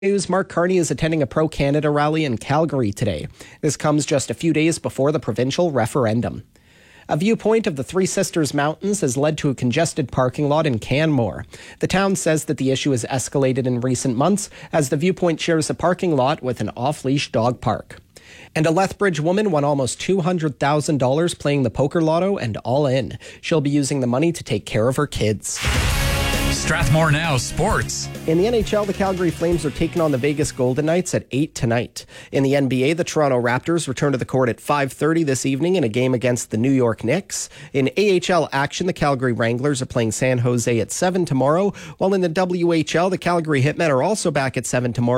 News, Mark Carney is attending a pro-Canada rally in Calgary today. This comes just a few days before the provincial referendum. A viewpoint of the Three Sisters Mountains has led to a congested parking lot in Canmore. The town says that the issue has escalated in recent months as the viewpoint shares a parking lot with an off-leash dog park. And a Lethbridge woman won almost $200,000 playing the poker lotto and all in. She'll be using the money to take care of her kids. Strathmore Now Sports. In the NHL, the Calgary Flames are taking on the Vegas Golden Knights at 8 tonight. In the NBA, the Toronto Raptors return to the court at 5:30 this evening in a game against the New York Knicks. In AHL action, the Calgary Wranglers are playing San Jose at 7 tomorrow, while in the WHL, the Calgary Hitmen are also back at 7 tomorrow.